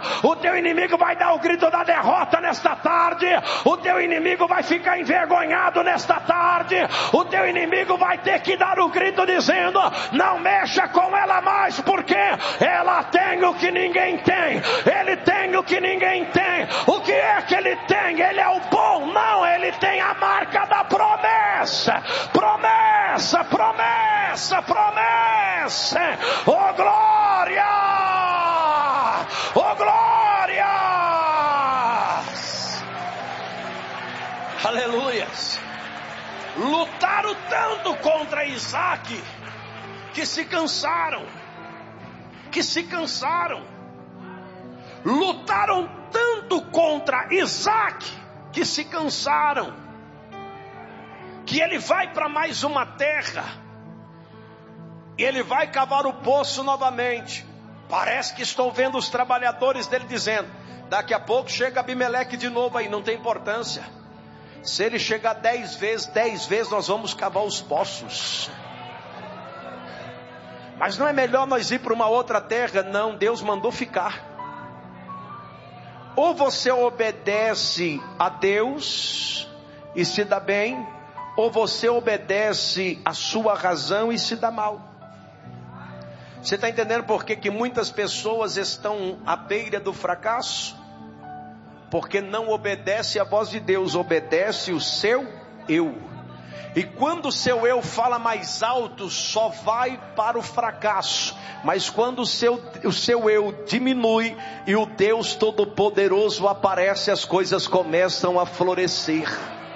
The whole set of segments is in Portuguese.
O teu inimigo vai dar o grito da derrota nesta tarde. O teu inimigo vai ficar envergonhado nesta tarde. O teu inimigo vai ter que dar o grito dizendo: não mexa com ela mais, porque ela tem o que ninguém tem. Ele tem o que ninguém tem. O que é que ele tem? Ele é o bom? Não, ele tem a marca da promessa. Promessa, promessa, promessa. Oh glória! Oh glória! Aleluias! Lutaram tanto contra Isaac que se cansaram. Lutaram tanto contra Isaac que se cansaram. Que ele vai para mais uma terra. E ele vai cavar o poço novamente. Parece que estou vendo os trabalhadores dele dizendo: daqui a pouco chega Abimeleque de novo aí, não tem importância. Se ele chegar 10 vezes nós vamos cavar os poços. Mas não é melhor nós ir para uma outra terra? Não, Deus mandou ficar. Ou você obedece a Deus e se dá bem, ou você obedece a sua razão e se dá mal. Você está entendendo por que muitas pessoas estão à beira do fracasso? Porque não obedece à voz de Deus, obedece o seu eu. E quando o seu eu fala mais alto, só vai para o fracasso. Mas quando o seu eu diminui e o Deus Todo-Poderoso aparece, as coisas começam a florescer.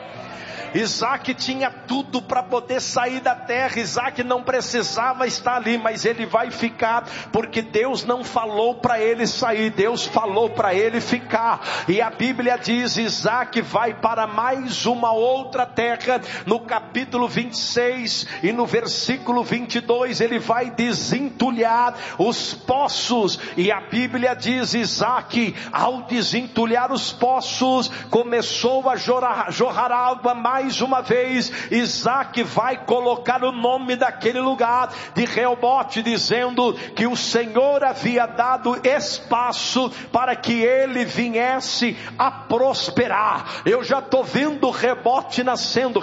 Isaac tinha tudo para poder sair da terra. Isaac não precisava estar ali, mas ele vai ficar, porque Deus não falou para ele sair, Deus falou para ele ficar. E a Bíblia diz: Isaac vai para mais uma outra terra. No capítulo 26 e no versículo 22, ele vai desentulhar os poços. E a Bíblia diz: Isaac, ao desentulhar os poços, começou a jorrar água mais uma vez. Isaac vai colocar o nome daquele lugar de Reobote, dizendo que o Senhor havia dado espaço para que ele viesse a prosperar. Eu já estou vendo Reobote nascendo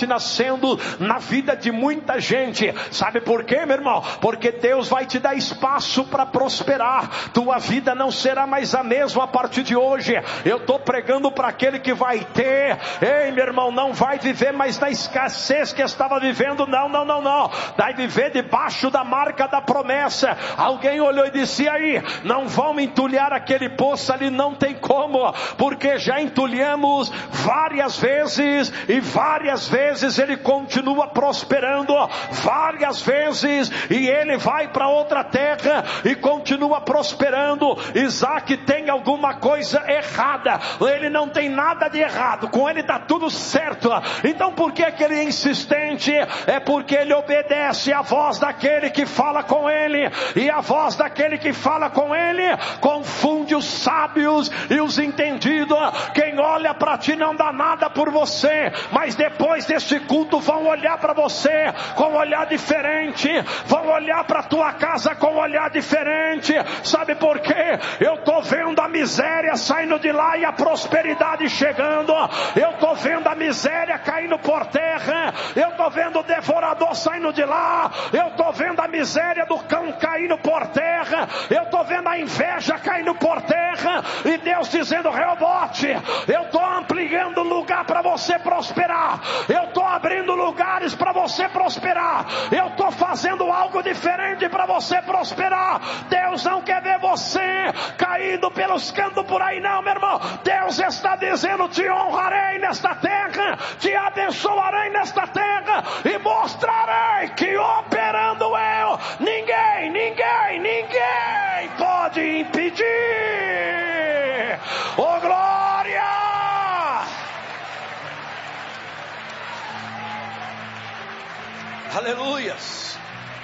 na vida de muita gente. Sabe por quê, meu irmão? Porque Deus vai te dar espaço para prosperar. Tua vida não será mais a mesma a partir de hoje. Eu estou pregando para aquele que vai ter. Ei, meu irmão, não vai viver mais na escassez que estava vivendo. Não. Vai viver debaixo da marca da promessa. Alguém olhou e disse: aí, não vão entulhar aquele poço ali, não tem como, porque já entulhamos várias vezes, e várias vezes ele continua prosperando, várias vezes, e ele vai para outra terra e continua prosperando. Isaac tem alguma coisa errada, ele não tem nada de errado, com ele está tudo certo. Então por que ele é insistente? É porque ele obedece à voz daquele que fala com ele, e a voz daquele que fala com ele confunde os sábios e os entendidos. Quem olha para ti não dá nada por você, mas depois deste culto vão olhar para você com um olhar diferente, vão olhar para tua casa com um olhar diferente. Sabe por quê? Eu estou vendo a miséria saindo de lá e a prosperidade chegando. Eu estou vendo a miséria caindo por terra. Eu estou vendo o devorador saindo de lá. Eu estou vendo a miséria do cão caindo por terra. Eu estou vendo a inveja caindo por terra. E Deus dizendo: Reobote, eu estou ampliando lugar para você prosperar. Eu estou abrindo lugares para você prosperar. Eu estou fazendo algo diferente para você prosperar. Deus não quer ver você caindo pelos cantos por aí, não, meu irmão. Deus está dizendo: te honrarei nesta terra, te abençoarei nesta terra, e mostrarei que operando eu, ninguém pode impedir. Oh glória! Aleluias!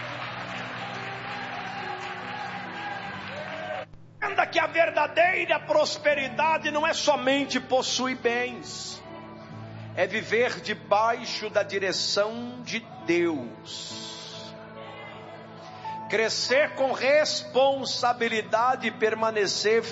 Entenda que a verdadeira prosperidade não é somente possuir bens, é viver debaixo da direção de Deus, crescer com responsabilidade e permanecer